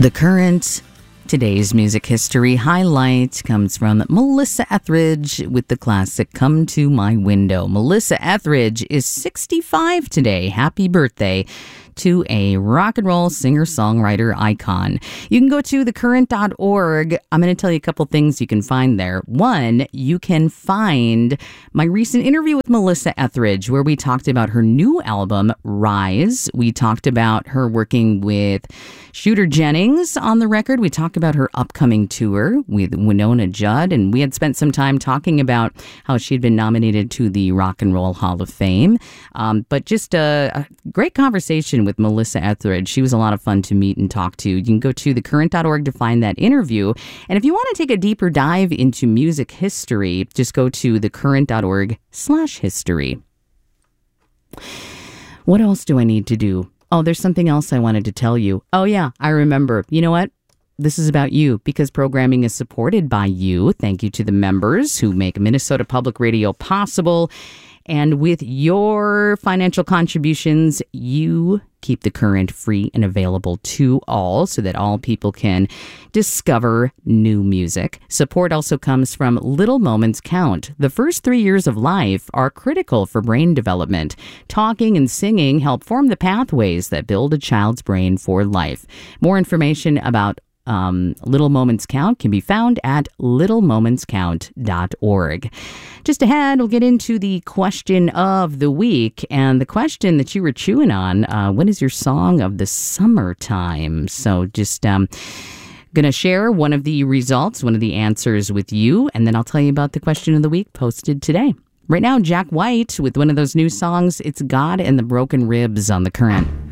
The Current. Today's music history highlight comes from Melissa Etheridge with the classic Come to My Window. Melissa Etheridge is 65 today. Happy birthday to a rock and roll singer-songwriter icon. You can go to thecurrent.org. I'm going to tell you a couple things you can find there. One, you can find my recent interview with Melissa Etheridge, where we talked about her new album, Rise. We talked about her working with Shooter Jennings on the record. We talked about her upcoming tour with Winona Judd, and we had spent some time talking about how she'd been nominated to the Rock and Roll Hall of Fame. But just a great conversation with Melissa Etheridge. She was a lot of fun to meet and talk to. You can go to thecurrent.org to find that interview. And if you want to take a deeper dive into music history, just go to thecurrent.org/history. What else do I need to do? Oh, there's something else I wanted to tell you. Oh, yeah, I remember. You know what? This is about you because programming is supported by you. Thank you to the members who make Minnesota Public Radio possible. And with your financial contributions, you keep The Current free and available to all so that all people can discover new music. Support also comes from Little Moments Count. The first 3 years of life are critical for brain development. Talking and singing help form the pathways that build a child's brain for life. More information about Little Moments Count can be found at littlemomentscount.org. Just ahead, we'll get into the question of the week. And the question that you were chewing on, what is your song of the summertime? So just going to share one of the results, one of the answers with you, and then I'll tell you about the question of the week posted today. Right now, Jack White with one of those new songs, It's God and the Broken Ribs on The Current.